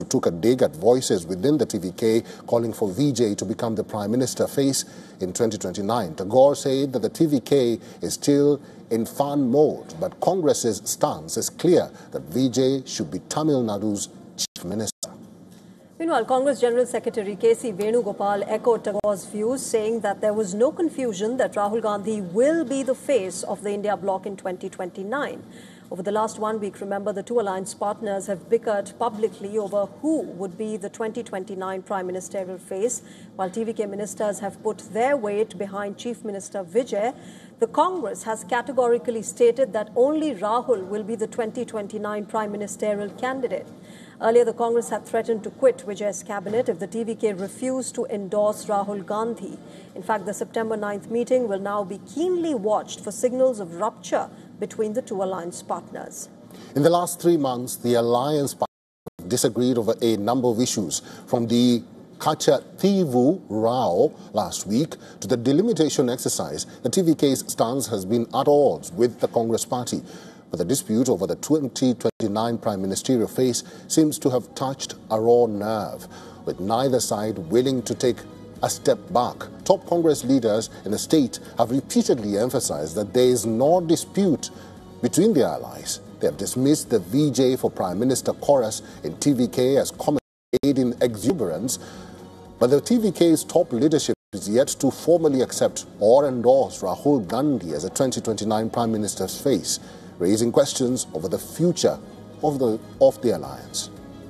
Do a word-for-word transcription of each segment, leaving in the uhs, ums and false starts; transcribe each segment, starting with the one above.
took a dig at voices within the T V K calling for V J to become the Prime Minister face in twenty twenty-nine. Tagore said that the T V K is still in fun mode, but Congress's stance is clear that V J should be Tamil Nadu's Chief Minister. Meanwhile, Congress General Secretary K C Venugopal echoed Tagore's views, saying that there was no confusion that Rahul Gandhi will be the face of the India bloc in twenty twenty-nine. Over the last one week, remember, the two alliance partners have bickered publicly over who would be the twenty twenty-nine Prime Ministerial face. While T V K ministers have put their weight behind Chief Minister Vijay, the Congress has categorically stated that only Rahul will be the twenty twenty-nine Prime Ministerial candidate. Earlier, the Congress had threatened to quit Vijay's cabinet if the T V K refused to endorse Rahul Gandhi. In fact, the September ninth meeting will now be keenly watched for signals of rupture between the two alliance partners. In the last three months, the alliance partners disagreed over a number of issues, from the Kachathivu Rao last week to the delimitation exercise. The T V K's stance has been at odds with the Congress party. But the dispute over the twenty twenty-nine Prime Ministerial face seems to have touched a raw nerve, with neither side willing to take a step back. Top Congress leaders in the state have repeatedly emphasized that there is no dispute between the allies. They have dismissed the V J for Prime Minister chorus in T V K as comment made in exuberance, but the T V K's top leadership is yet to formally accept or endorse Rahul Gandhi as a twenty twenty-nine Prime Minister's face, raising questions over the future of the, of the alliance.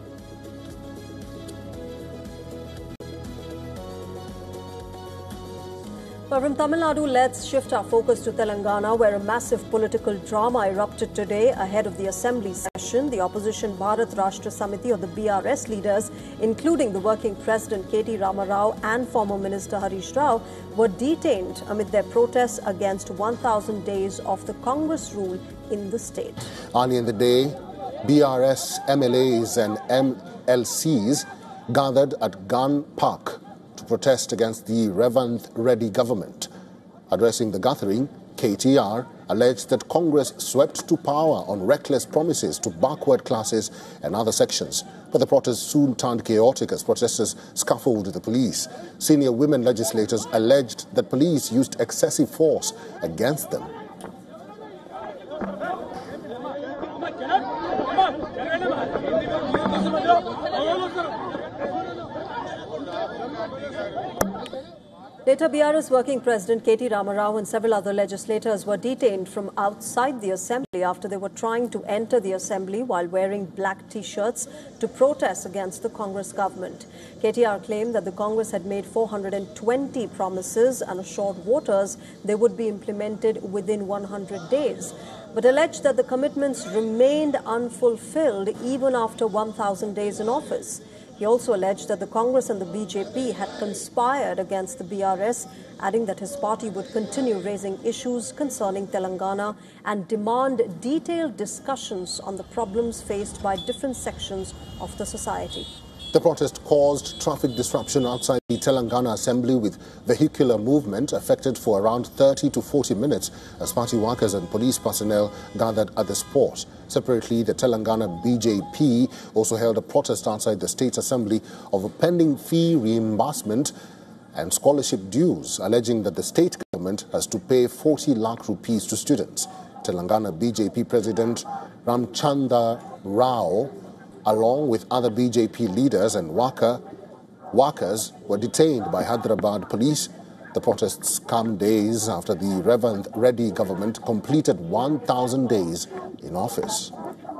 But from Tamil Nadu, let's shift our focus to Telangana, where a massive political drama erupted today ahead of the assembly session. The opposition Bharat Rashtra Samiti, or the B R S leaders, including the working president K T Rama Rao and former minister Harish Rao, were detained amid their protests against one thousand days of the Congress rule in the state. Early in the day, B R S M L As and M L Cs gathered at Gun Park to protest against the Revanth Reddy government. Addressing the gathering, K T R alleged that Congress swept to power on reckless promises to backward classes and other sections. But the protests soon turned chaotic as protesters scuffled with the police. Senior women legislators alleged that police used excessive force against them. Later, B R S working president K T Rama Rao and several other legislators were detained from outside the assembly after they were trying to enter the assembly while wearing black T-shirts to protest against the Congress government. K T R claimed that the Congress had made four hundred twenty promises and assured voters they would be implemented within one hundred days, but alleged that the commitments remained unfulfilled even after one thousand days in office. He also alleged that the Congress and the B J P had conspired against the B R S, adding that his party would continue raising issues concerning Telangana and demand detailed discussions on the problems faced by different sections of the society. The protest caused traffic disruption outside the Telangana Assembly, with vehicular movement affected for around thirty to forty minutes as party workers and police personnel gathered at the spot. Separately, the Telangana B J P also held a protest outside the State Assembly of a pending fee reimbursement and scholarship dues, alleging that the state government has to pay forty lakh rupees to students. Telangana B J P President Ramchanda Rao, along with other B J P leaders and worker, workers, were detained by Hyderabad police. The protests come days after the Revanth Reddy government completed one thousand days in office.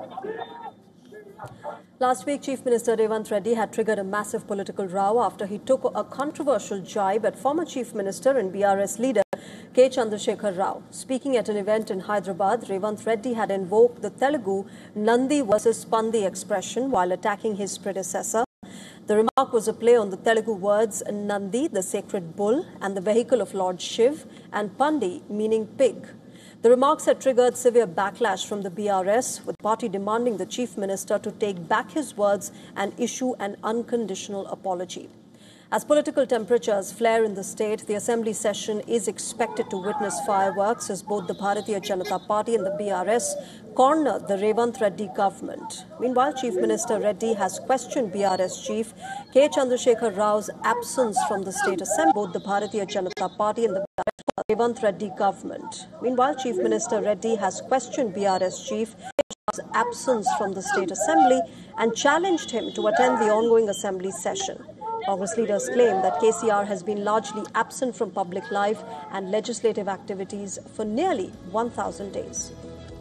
Last week, Chief Minister Revanth Reddy had triggered a massive political row after he took a controversial jibe at former Chief Minister and B R S leader K. Chandrasekhar Rao. Speaking at an event in Hyderabad, Revanth Reddy had invoked the Telugu Nandi versus Pandi expression while attacking his predecessor. The remark was a play on the Telugu words Nandi, the sacred bull, and the vehicle of Lord Shiv, and Pandi, meaning pig. The remarks had triggered severe backlash from the B R S, with the party demanding the Chief Minister to take back his words and issue an unconditional apology. As political temperatures flare in the state, the assembly session is expected to witness fireworks as both the Bharatiya Janata Party and the B R S corner the Revanth Reddy government. Meanwhile, Chief Minister Reddy has questioned B R S Chief K. Chandrasekhar Rao's absence from the state assembly, both the Bharatiya Janata Party and the Revanth Reddy government. Meanwhile, Chief Minister Reddy has questioned B R S Chief Rao's absence from the state assembly and challenged him to attend the ongoing assembly session. Congress leaders claim that K C R has been largely absent from public life and legislative activities for nearly one thousand days.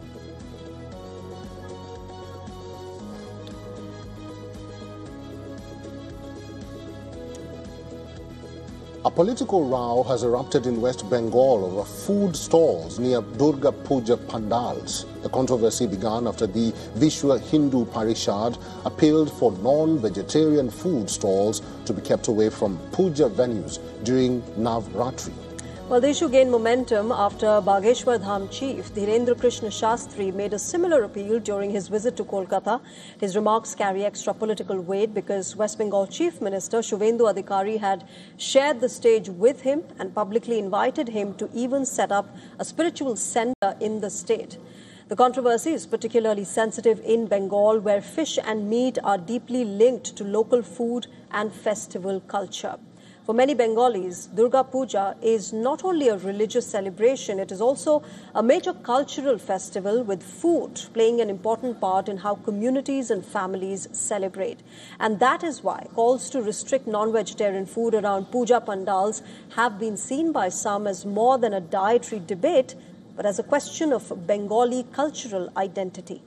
A political row has erupted in West Bengal over food stalls near Durga Puja pandals. The controversy began after the Vishwa Hindu Parishad appealed for non-vegetarian food stalls to be kept away from puja venues during Navratri. Well, the issue gained momentum after Bageshwar Dham chief Dhirendra Krishna Shastri made a similar appeal during his visit to Kolkata. His remarks carry extra political weight because West Bengal Chief Minister Shuvendu Adhikari had shared the stage with him and publicly invited him to even set up a spiritual center in the state. The controversy is particularly sensitive in Bengal, where fish and meat are deeply linked to local food and festival culture. For many Bengalis, Durga Puja is not only a religious celebration, it is also a major cultural festival with food playing an important part in how communities and families celebrate. And that is why calls to restrict non-vegetarian food around puja pandals have been seen by some as more than a dietary debate, but as a question of Bengali cultural identity.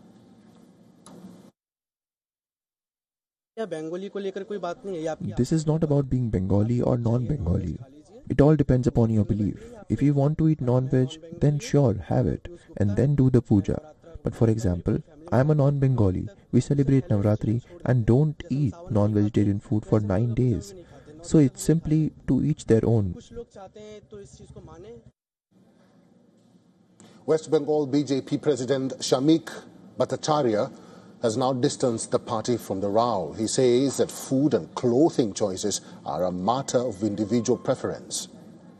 This is not about being Bengali or non-Bengali. It all depends upon your belief. If you want to eat non-veg, then sure, have it, and then do the puja. But for example, I am a non-Bengali. We celebrate Navratri and don't eat non-vegetarian food for nine days. So it's simply to each their own. West Bengal B J P President Shamik Bhattacharya has now distanced the party from the row. He says that food and clothing choices are a matter of individual preference.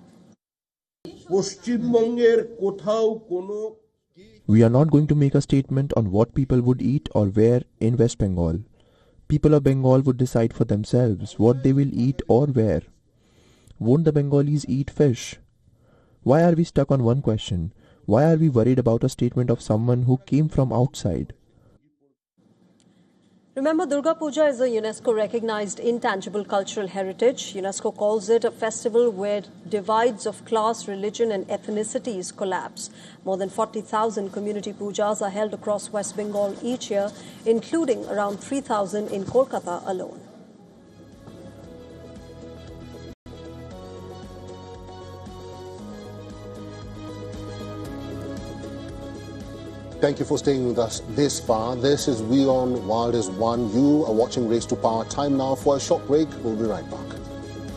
We are not going to make a statement on what people would eat or wear in West Bengal. People of Bengal would decide for themselves what they will eat or wear. Won't the Bengalis eat fish? Why are we stuck on one question? Why are we worried about a statement of someone who came from outside? Remember, Durga Puja is a UNESCO-recognized intangible cultural heritage. UNESCO calls it a festival where divides of class, religion and ethnicities collapse. More than forty thousand community pujas are held across West Bengal each year, including around three thousand in Kolkata alone. Thank you for staying with us this far. This is WION Wild as One. You are watching Race to Power. Time now for a short break. We'll be right back.